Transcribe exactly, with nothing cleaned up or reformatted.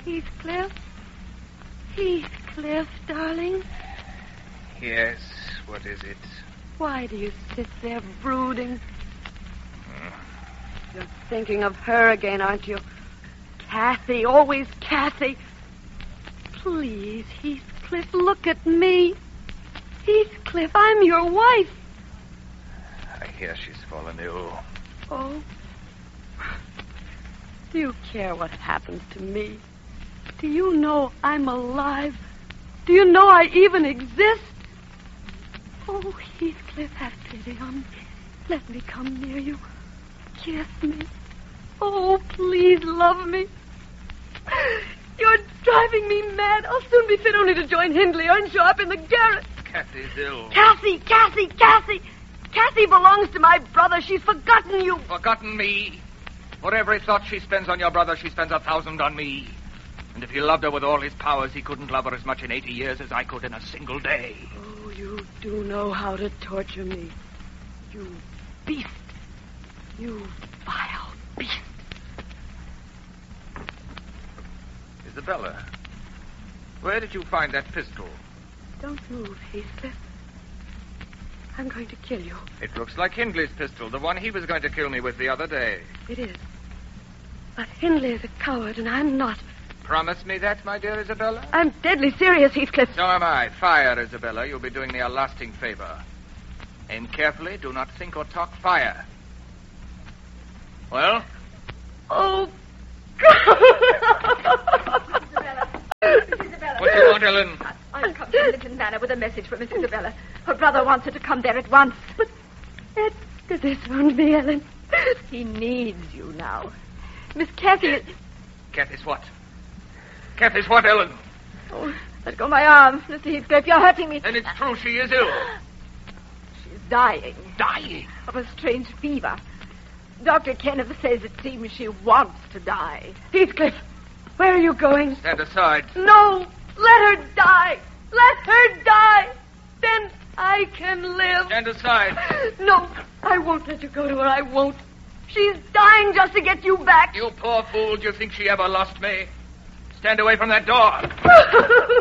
Heathcliff? Heathcliff, darling? Yes, what is it? Why do you sit there brooding? You're thinking of her again, aren't you? Kathy, always Kathy. Please, Heathcliff, look at me. Heathcliff, I'm your wife. I hear she's fallen ill. Oh? Do you care what happens to me? Do you know I'm alive? Do you know I even exist? Oh, Heathcliff, have pity on me. Let me come near you. Kiss me. Oh, please love me. You're driving me mad. I'll soon be fit only to join Hindley and show up in the garret. Kathy's ill. Kathy, Kathy, Kathy. Kathy belongs to my brother. She's forgotten you. Forgotten me? For every thought she spends on your brother, she spends a thousand on me. And if he loved her with all his powers, he couldn't love her as much in eighty years as I could in a single day. Oh, you do know how to torture me. You beast. You vile beast. Isabella, where did you find that pistol? Don't move, Heathcliff. I'm going to kill you. It looks like Hindley's pistol, the one he was going to kill me with the other day. It is. But Hindley is a coward, and I'm not. Promise me that, my dear Isabella? I'm deadly serious, Heathcliff. So am I. Fire, Isabella. You'll be doing me a lasting favor. Aim carefully. Do not think or talk. Fire. Well? Oh, God. Isabella. What do you want, Ellen? I've come to Linton Manor with a message from Miss Isabella. Her brother wants her to come there at once. But Edgar, this won't be Ellen. He needs you now. Miss Kathy is... Kathy's what? Kathy's what, Ellen? Oh, let go my arm, Mister Heathcliff. You're hurting me. Then it's true she is ill. She's dying. Dying? Of a strange fever. Doctor Kenneth says it seems she wants to die. Heathcliff, where are you going? Stand aside. No, let her die. Let her die. Then I can live. Stand aside. No, I won't let you go to her. I won't. She's dying just to get you back. You poor fool. Do you think she ever lost me? Stand away from that door.